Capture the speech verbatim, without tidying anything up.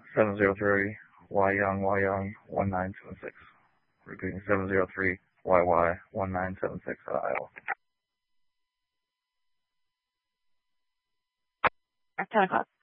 seven zero three Y Young Y Young one nine seven six. Repeating seven zero three Y Y one nine seven six at Iowa. ten o'clock.